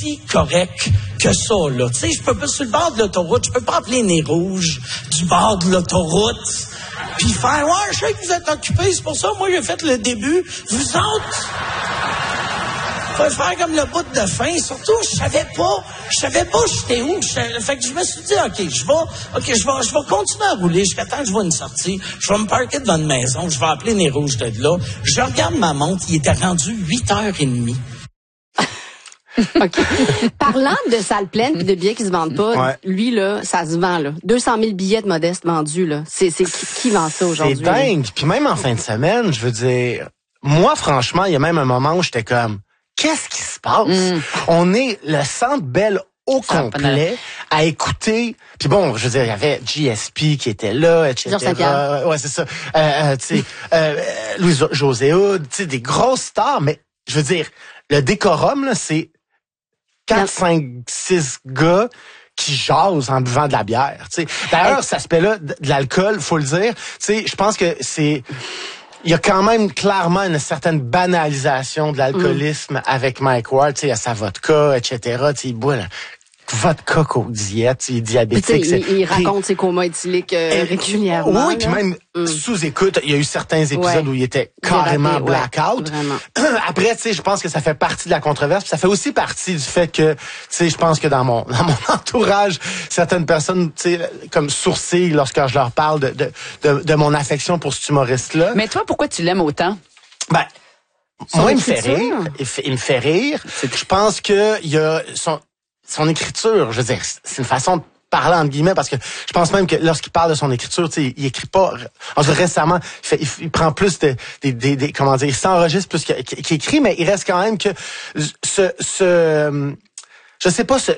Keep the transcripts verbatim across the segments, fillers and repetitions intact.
si correct que ça, là. Tu sais, je peux pas, sur le bord de l'autoroute, je peux pas appeler Nez Rouge du bord de l'autoroute puis faire, ouais, je sais que vous êtes occupés, c'est pour ça, moi, j'ai fait le début. Vous autres, faut faire comme le bout de fin. Surtout, je savais pas, je savais pas j'étais où. Je, fait que je me suis dit, OK, je vais, OK, je vais, je vais continuer à rouler jusqu'à temps que je vois une sortie. Je vais me parquer devant une maison. Je vais appeler Nez Rouge de là. Je regarde ma montre. Il était rendu huit heures trente. OK. Parlant de salles pleines et de billets qui se vendent pas, ouais. lui, là, ça se vend, là. deux cent mille billets de Modeste vendus, là. C'est, c'est qui, qui vend ça aujourd'hui? C'est dingue. Puis même en fin de semaine, je veux dire, moi, franchement, il y a même un moment où j'étais comme, qu'est-ce qui se passe? Mm. On est le Centre Bell au ça complet à écouter. Puis bon, je veux dire, il y avait G S P qui était là, et cetera. Ouais, c'est ça. Euh, euh, tu sais, euh, Louis-José Hood, tu sais, des grosses stars. Mais je veux dire, le décorum, là, c'est quatre, cinq, six gars qui jasent en buvant de la bière. Tu sais. D'ailleurs, cet aspect-là de l'alcool, faut le dire, tu sais, je pense que c'est... Il y a quand même clairement une certaine banalisation de l'alcoolisme mm. avec Mike Ward. Tu sais, il y a sa vodka, et cetera. Tu sais, il boit la vodka qu'au diète, il est diabétique. Il, il raconte ses comas éthyliques euh, régulièrement. Oui, puis même mm. sous écoute, il y a eu certains épisodes ouais. où il était carrément il raté, blackout. Ouais, après, tu sais, je pense que ça fait partie de la controverse. Puis ça fait aussi partie du fait que, tu sais, je pense que dans mon dans mon entourage, certaines personnes, tu sais, comme sourcillent lorsque je leur parle de de de, de mon affection pour cet humoriste-là. Mais toi, pourquoi tu l'aimes autant? Ben, son moi, il me fait rire. Il, fait, il me fait rire. Je pense que il y a son son écriture, je veux dire, c'est une façon de parler entre guillemets parce que je pense même que lorsqu'il parle de son écriture, tu sais, il écrit pas. En tout cas, récemment, il, fait, il, il prend plus de, des, des, des, comment dire, il s'enregistre plus qu'il, qu'il écrit, mais il reste quand même que ce, ce, je sais pas ce.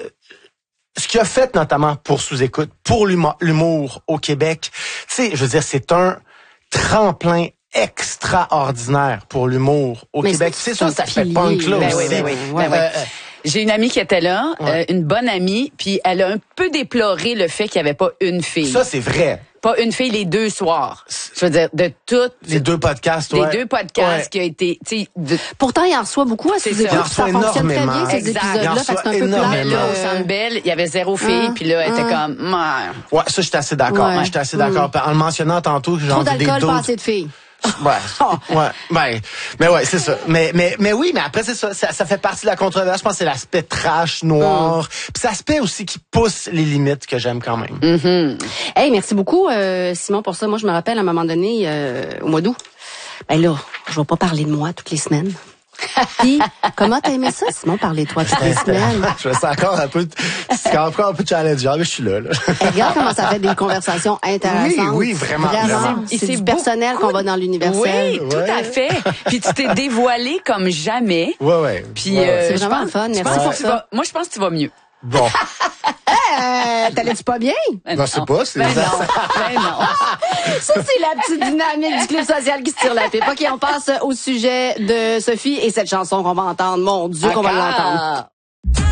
Ce qu'il a fait notamment pour Sous-Écoute, pour l'humour, l'humour au Québec, tu sais, je veux dire, c'est un tremplin extraordinaire pour l'humour au mais Québec. C'est ça, ça fait punk là ben aussi. Oui, ben oui, ben oui. Euh, J'ai une amie qui était là, ouais. euh, une bonne amie, puis elle a un peu déploré le fait qu'il n'y avait pas une fille. Ça, c'est vrai. Pas une fille les deux soirs. Je veux dire, de toutes... Les deux podcasts, Les ouais. deux podcasts ouais. qui ont été... De... Pourtant, il en reçoit beaucoup à Sous-Écoute. Il en reçoit ça fonctionne très bien, ces exact. épisodes-là, parce que c'est un peu plat. Là, au Centre Bell, il y avait zéro fille, puis là, elle était comme... Ouais, ça, j'étais assez d'accord. Ouais. J'étais assez d'accord. Mm. En le mentionnant tantôt, j'ai envie des d'alcool, d'autres... pas assez de filles. Ouais, ouais, ben, mais ouais, c'est ça. Mais, mais, mais oui, mais après c'est ça, ça, ça fait partie de la controverse. Je pense que c'est l'aspect trash, noir, mm. puis c'est l'aspect aussi qui pousse les limites que j'aime quand même. Mm-hmm. Hey, merci beaucoup, euh, Simon, pour ça. Moi, je me rappelle à un moment donné, euh, au mois d'août. Ben là, je vais pas parler de moi toutes les semaines. Puis, comment t'as aimé ça, Simon, parler de toi toutes les semaines? Je me sens encore un peu, c'est encore un peu challengeant, mais je suis là, là. Hey, regarde comment ça fait des conversations intéressantes. Oui, oui, vraiment. Vraiment. vraiment. C'est, c'est du personnel qu'on va dans l'universel. Oui, ouais. tout à fait. Puis tu t'es dévoilé comme jamais. Ouais, ouais. Puis, ouais, euh, c'est vraiment le fun. Merci pour ça. Moi, je pense que tu vas mieux. Bon. Euh, t'allais-tu pas bien? Ben, c'est pas, c'est... Ben non, ben non. Ça, c'est la petite dynamique du Club social qui se tire la pipe. OK, on passe au sujet de Sophie et cette chanson qu'on va entendre. Mon Dieu, qu'on va l'entendre.